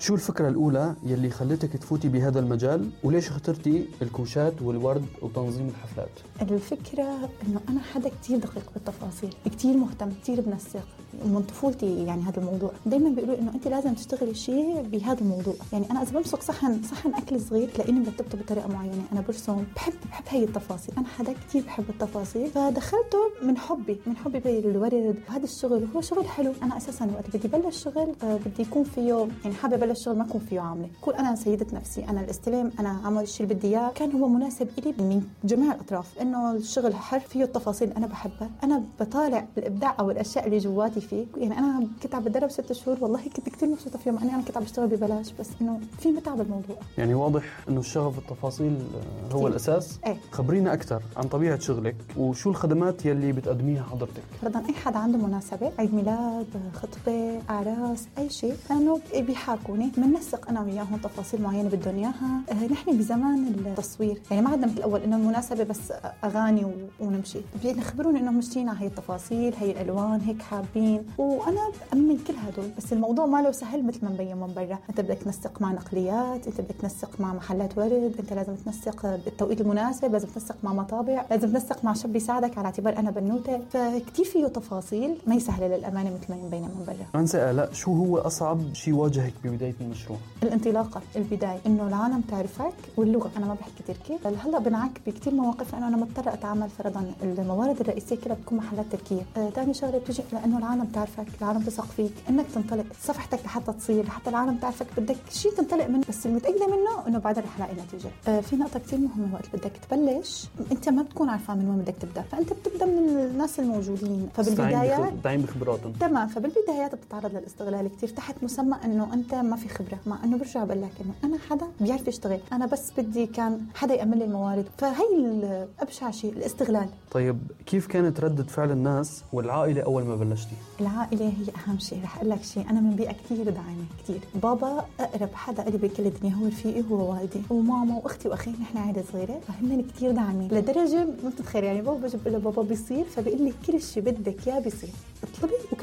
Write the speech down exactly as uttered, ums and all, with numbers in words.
شو الفكرة الأولى يلي خلتك تفوتي بهذا المجال، وليش اخترتي الكوشات والورد وتنظيم الحفلات؟ الفكرة إنه أنا حدا كتير دقيق بالتفاصيل، كتير مهتم، كتير بنسق من طفولتي. يعني هذا الموضوع دايما بيقولوا إنه أنت لازم تشتغلي شيء بهذا الموضوع. يعني أنا إذا بمسك صحن صحن أكل صغير تلاقيني مرتبته بطريقة معينة، أنا برسم، بحب بحب هاي التفاصيل. أنا حدا كتير بحب التفاصيل، فدخلته من حبي من حبي بالورد. وهذا الشغل هو شغل حلو. أنا أساسا وقت بدي بلش شغل بدي يكون فيه، يعني حابة بلش شغل ما يكون فيه عاملة، كون أنا سيدة نفسي، أنا الاستلام، أنا أعمل الشيء اللي بدي إياه. كان هو مناسب إلي من جميع الأطراف، إنه الشغل حر فيه التفاصيل أنا بحبها، أنا بطالع الإبداع أو الأشياء اللي جواتي فيه. يعني أنا كنت عم بتدرب ست شهور، والله كنت كتير مبسوطة فيهم، أنا كنت عم بشتغل ببلاش، بس إنه في متعة بالموضوع. يعني واضح إنه الشغف التفاصيل هو كتير الأساس. ايه؟ خبرينا أكثر عن طبيعة شغلك وشو الخدمات يلي بتقدميها حضرتك. فرضاً أي حد عنده مناسبة، عيد ميلاد، خطبة، أعراس، أي شيء، لأنه بيحاكوني بننسق أنا وياهم تفاصيل معينة بدهم إياها. أه نحن بزمان التصوير، يعني ما عندنا مثل الأول إنه المناسبة بس أغاني ونمشي، بيخبروني إنه مشتينا هاي التفاصيل، هاي الألوان، هيك حابين، وأنا بأمن كل هدول. بس الموضوع ما له سهل مثل ما مبين من برا. أنت بدك تنسق مع نقليات، أنت بدك تنسق مع محلات ورد، أنت لازم تنسق بالتوقيت المناسب، لازم تنسق مع مطابع، لازم تنسق مع شاب يساعدك على اعتبار أنا بنوتة. فكتير فيه تفاصيل ما يسهل للأمانة مثل ما مبين من برا. أنسى آلاء، شو هو أصعب شيء واجهك ببداية المشروع؟ الانطلاقة، البداية، إنه العالم تعرفك، واللغة. أنا ما بحكي تركي، هلا بنعك بكتير مواقف لأنه أنا مضطرة أتعامل. فرضا الموارد الرئيسية كلها بتكون محلات تركية. آه تاني شغلة بتجي لأنه العالم تعرفك، العالم تثق فيك، إنك تنطلق صفحتك لحتى تصير، لحتى العالم تعرفك بدك شيء تنطلق منه. بس المتأكدة منه إنه بعدها رح لاقي نتيجة. آه في نقطة كتير مهمة، وقت بدك تبلش أنت ما بتكون عارفة من وين بدك تبدأ، فأنت بتبدأ من الناس الموجودين. فبالبدايات تعين بخبراتهم. تمام. فبالبدايات بتتعرض للاستغلال كتير تحت مسمى إنه أنت ما في خبرة، مع إنه برجع بقول لك إنه أنا حدا بيعرف يشتغل، أنا بس بدي كان حدا يأمن لي الموارد. فهي أبشع شيء الاستغلال. طيب كيف كانت ردة فعل الناس والعائلة أول ما بلشتي؟ العائلة هي أهم شيء. رح أقول لك شيء، أنا من بيئة كتير داعمة كتير. بابا أقرب حدا قلبي بكل الدنيا هو رفيقي، هو والدي وماما وأختي وأخي، نحن عائلة صغيرة، فهن كتير داعمين لدرجة ما بتتخيل. يعني بابا بجيب له بابا بيصير، فبيقول لي كل شيء بدك يا بيصير، اطلبي